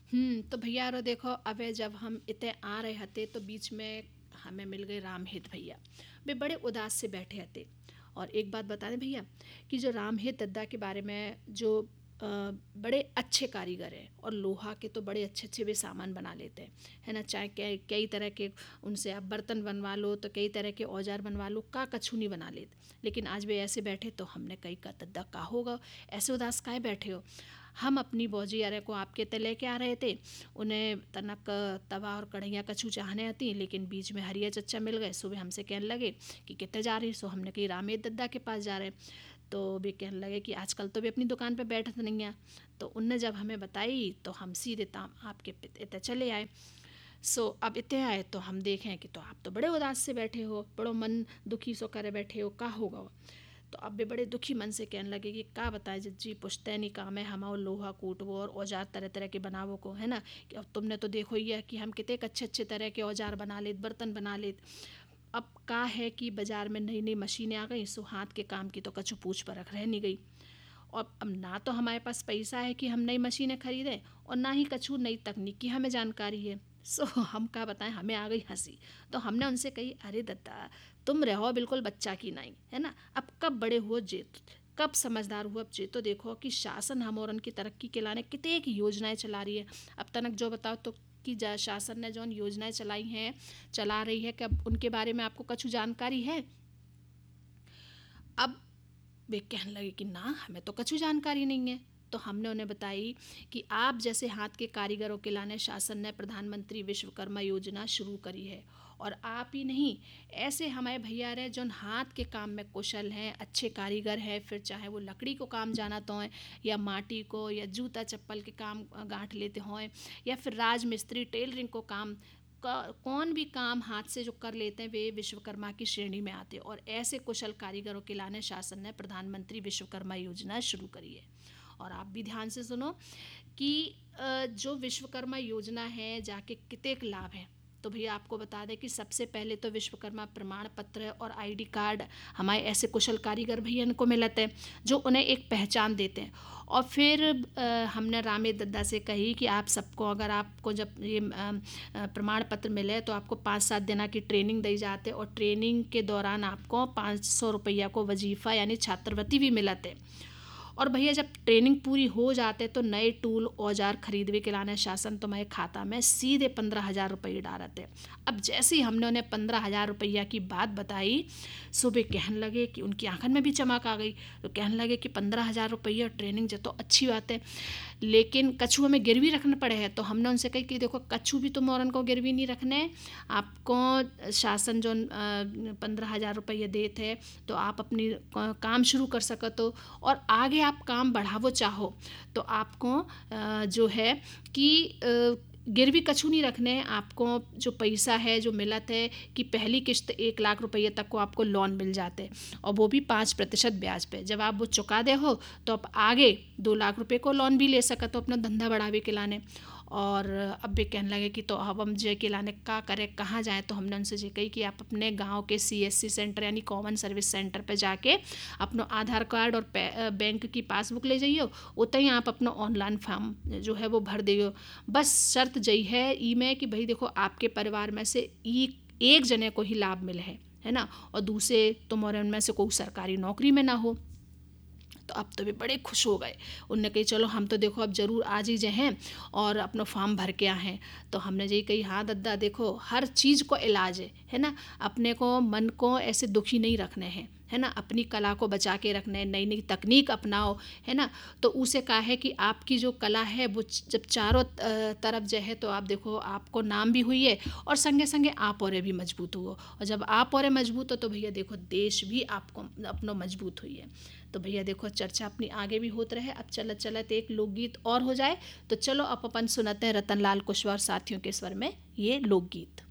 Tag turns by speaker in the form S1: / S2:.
S1: तो भैया रो देखो, अबे जब हम इतने आ रहे हते तो बीच में हमें मिल गए रामहित भैया। वे बड़े उदास से बैठे हते। और एक बात बता दें भैया, कि जो रामहित दद्दा के बारे में, जो बड़े अच्छे कारीगर हैं और लोहा के तो बड़े अच्छे अच्छे वे सामान बना लेते हैं, है ना। चाहे कई कई तरह के उनसे आप बर्तन बनवा लो, तो कई तरह के औजार बनवा लो, का कछू नहीं बना लेते। लेकिन आज वे ऐसे बैठे तो हमने कही का दद्दा का होगा, ऐसे उदास काहे बैठे हो। हम अपनी बौजी अरे को आपके ते लेके आ रहे थे। उन्हें तनक तवा और कढ़ैया कछू चाहने आती, लेकिन बीच में हरिया चच्चा मिल गए। सुबह हमसे कहने लगे कि कितने जा रही, सो हमने कही रामेद दद्दा के पास जा रहे हैं। तो वे कहने लगे कि आजकल तो वे अपनी दुकान पे बैठत नहीं है। तो उनने जब हमें बताई तो हम सीधे ताम आपके इतने चले आए। सो अब इतने आए तो हम देखें कि तो आप तो बड़े उदास से बैठे हो, बड़ो मन दुखी सो करे बैठे हो, का होगा। तो अब भी बड़े दुखी मन से कहने लगे कि का बताए जज्जी, पुश्तैनी काम है हमारो, लोहा कूटवो और औजार तरह तरह के बनावो को, है ना। कि अब तुमने तो देखो ही है कि हम कितने अच्छे अच्छे तरह के औजार बना लेत, बर्तन बना लेत। अब का है कि बाजार में नई नई मशीनें आ गई, सो हाथ के काम की तो कछु पूछ परख रह नहीं गई। और अब ना तो हमारे पास पैसा है कि हम नई मशीनें खरीदें, और ना ही कछु नई तकनीक की हमें जानकारी है। सो हम क्या बताएं, हमें आ गई हंसी। तो हमने उनसे कही, अरे दत्ता, तुम रहो बिल्कुल बच्चा की नहीं, है ना। अब कब बड़े हुए जे, कब समझदार हुआ, अब जे तो देखो कि शासन हम और उनकी तरक्की के लाने कितने की योजनाएं चला रही है। अब तनक जो बताओ तो कि शासन ने जो योजनाएं चलाई हैं, चला रही है, कब उनके बारे में आपको कछु जानकारी है। अब वे कहने लगे कि ना, हमें तो कछु जानकारी नहीं है। तो हमने उन्हें बताई कि आप जैसे हाथ के कारीगरों के लाने शासन ने प्रधानमंत्री विश्वकर्मा योजना शुरू करी है। और आप ही नहीं, ऐसे हमारे भैया रहे जो हाथ के काम में कुशल हैं, अच्छे कारीगर हैं, फिर चाहे वो लकड़ी को काम जाना तो है, या माटी को, या जूता चप्पल के काम गांठ लेते हों, या फिर राजमिस्त्री टेलरिंग को काम, कौन भी काम हाथ से जो कर लेते हैं वे विश्वकर्मा की श्रेणी में आते हैं। और ऐसे कुशल कारीगरों के लाने शासन ने प्रधानमंत्री विश्वकर्मा योजना शुरू करी है। और आप भी ध्यान से सुनो कि जो विश्वकर्मा योजना है जाके कितने लाभ हैं। तो भैया आपको बता दें कि सबसे पहले तो विश्वकर्मा प्रमाण पत्र और आईडी कार्ड हमारे ऐसे कुशल कारीगर भैया को मिलते हैं, जो उन्हें एक पहचान देते हैं। और फिर हमने रामे दद्दा से कही कि आप सबको, अगर आपको जब ये प्रमाण पत्र मिले तो आपको 5-7 दिन की ट्रेनिंग दी जाते, और ट्रेनिंग के दौरान आपको 500 रुपया को वजीफ़ा यानी छात्रवृत्ति भी मिलते। और भैया जब ट्रेनिंग पूरी हो जाते तो नए टूल औजार खरीदवे के लाने शासन तुम्हारे खाता में सीधे 15,000 रुपये डालते। अब जैसे ही हमने उन्हें 15,000 रुपया की बात बताई, सुबह कहने लगे कि उनकी आंखन में भी चमक आ गई। तो कहने लगे कि 15,000 रुपया ट्रेनिंग जो तो अच्छी बात है, लेकिन कछु हमें गिरवी रखने पड़े हैं। तो हमने उनसे कही कि देखो, कछु भी तुम और उनको गिरवी नहीं रखने, आपको शासन जो 15,000 रुपये देते हैं, तो आप अपनी काम शुरू कर सकते हो। और आगे आप काम बढ़ावो चाहो तो आपको जो है कि गिरवी कछु नहीं रखने। आपको जो पैसा है जो मिलत है कि पहली किश्त 1 लाख रुपये तक को आपको लोन मिल जाते, और वो भी 5% ब्याज पे। जब आप वो चुका दे हो तो आप आगे 2 लाख रुपये को लोन भी ले सकते हो अपना धंधा बढ़ावे के लाने। और अब भी कहने लगे कि तो अब हम जे के लाने का करें, कहाँ जाएँ। तो हमने उनसे ये कही कि आप अपने गांव के CSC सेंटर यानी कॉमन सर्विस सेंटर पे जाके अपना आधार कार्ड और बैंक की पासबुक ले जाइयो, उतना ही आप अपना ऑनलाइन फॉर्म जो है वो भर दियो। बस शर्त यही है ई में कि भाई देखो, आपके परिवार में से एक जने को ही लाभ मिले है ना, और दूसरे तुम्हारे उनमें से कोई सरकारी नौकरी में ना हो। तो अब तो वे बड़े खुश हो गए। उनने कही चलो हम तो देखो अब ज़रूर आज ही जाए हैं और अपना फॉर्म भर के आए हैं। तो हमने यही कही, हाँ दद्दा देखो, हर चीज़ को इलाज है ना। अपने को मन को ऐसे दुखी नहीं रखने हैं, है ना। अपनी कला को बचा के रखने, नई नई तकनीक अपनाओ, है ना। तो उसे कहा है कि आपकी जो कला है वो जब चारों तरफ जो है, तो आप देखो आपको नाम भी हुई है, और संगे संगे आप और भी मजबूत हुआ। और जब आप और मजबूत हो तो भैया देखो, देश भी आपको अपना मजबूत हुई है। तो भैया देखो, चर्चा अपनी आगे भी होते रहे। अब चलत चलत एक लोकगीत और हो जाए। तो चलो अब अपन सुनते हैं रतनलाल कुशवाहा और साथियों के स्वर में ये लोकगीत।